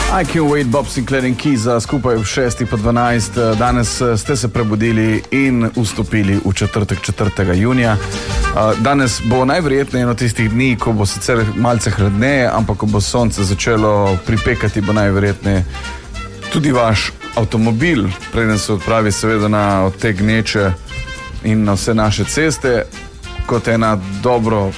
I Can't Wait, Bob Sinclair in Kiza, skupaj v 6:12. Danes ste se prebudili in vstopili v četrtek 4. junija. Danes bo najverjetneje eno tistih dni, ko bo sicer malce hladneje, ampak ko bo sonce začelo pripekati, bo najverjetneje tudi vaš avtomobil, preden se odpravi seveda na od te gneče in na vse naše ceste, kot ena dobro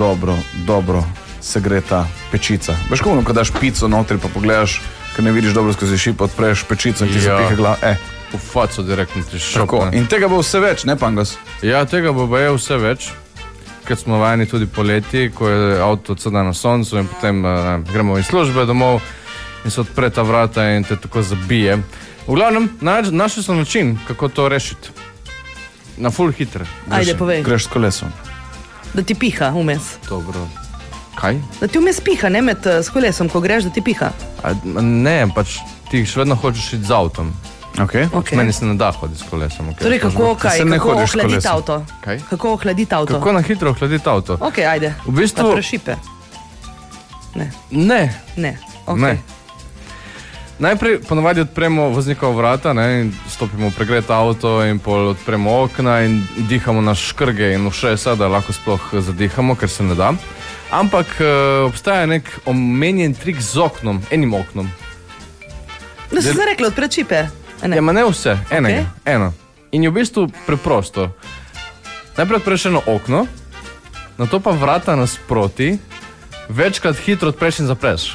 segreta pečica. Veš, ko daš pico notri, pa pogledaš, ker ne vidiš dobro skozi šip, odpreš pečico in ti zapiha glava. V faco direktno ti šop. In tega bo vse več, ne, Pangos? Ja, tega bo vse več, ker smo vajeni tudi poleti, ko je avto ceda na soncu in potem gremo iz službe domov in se odpre ta vrata in te tako zabije. V glavnem, našli so način, kako to rešiti. Na full hitre. Ajde, povej. Greš s kolesom. Da ti piha vmes. Dobro. Kaj? Da ti vmes piha, ne med s kolesom, ko greš, da ti piha. Ne, pač ti še vedno hočeš iti z avtom. Okay. Meni se ne da hoditi s kolesom. Okay. Torej, kako ohladiti avto? Kaj? Kako ohladiti avto? Kako na hitro ohladiti avto? Ok, ajde. V bistvu... Prešipe. Ne. Okay. Ne. Najprej ponovadi odpremo voznikovo vrata, ne, in stopimo v pregret avto in pol odpremo okna in dihamo na škrge in ušesa, da lahko sploh zadihamo, ker se ne da. Ampak obstaja nek omenjen trik z oknom, enim oknom. Da si se rekla, odpred šipe? Ja, ma ne vse, enega, eno. In je v bistvu preprosto. Najprej odpreš eno okno, nato pa vrata nasproti, večkrat hitro odpreš in zapreš.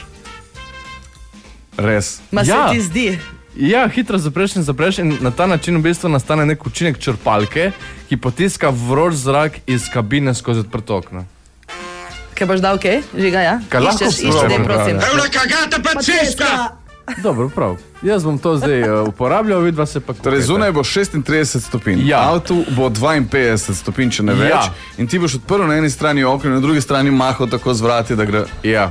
Res. Ma se ti zdi? Ja, hitro zapreš in na ta način v bistvu nastane nek učinek črpalke, ki potiska vroč zrak iz kabine skozi odprto okno. Kaj boš dal, kaj? Žiga, ja? Iščeš, prosim. Una cagata pazzesca! Dobro, prav. Jaz bom to zdaj uporabljal, vidva se pa... Torej, zunaj bo 36 stopinj. Ja. Avtu bo 52 stopinj, če ne več. Ja. In ti boš odprl na eni strani okno in na drugi strani mahal tako z vrati, da gre... Ja.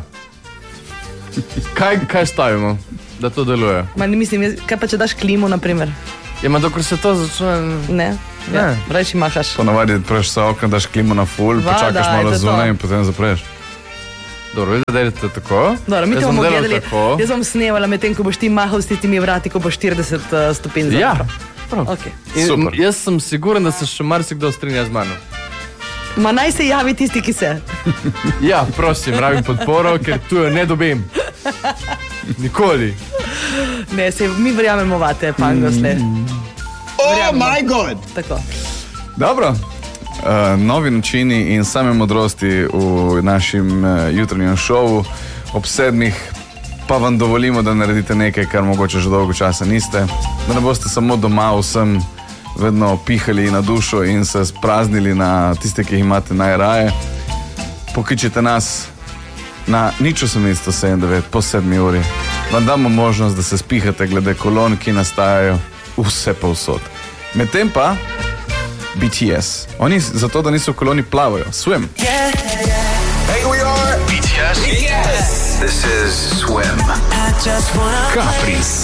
Kaj stavimo, da to deluje? Ma ne mislim, kaj pa če daš klimo, naprimer? Ja, ma dokor se to začne... Ne. Ja, rajši mahaš. Ponavadi odpreš se okno, daš klimo na full, počakaš malo zunaj in potem zapreš. Dobro, vidite, da delite tako. Dobro, mi te bomo gledali. Jaz bom snevala med tem, ko boš ti mahal s tistimi vrati, ko boš 40 stopinj zapro. Ja, prav. Okay. Super. Jaz sem siguren, da se še marsikdo strinja z mano. Ma naj se javi tisti, ki se. Ja, prosim, rabim podporo, ker tu jo ne dobim. Nikoli. Ne, mi verjamemo vate, Pangosle. Oh my god! Tako. Dobro. Novi načini in same modrosti v našem jutranjem šovu ob 7. pa vam dovolimo, da naredite nekaj, kar mogoče že dolgo časa niste. Da ne boste samo doma vsem vedno pihali na dušo in se spraznili na tiste, ki jih imate najraje. Pokličite nas na 0879 po 7 uri. Vam damo možnost, da se spihate glede kolon, ki nastajajo vse povsod. Medtem pa BTS. Oni zato, da niso v koloni, plavajo. Swim. Hey, we are BTS. This is Swim. Caprice.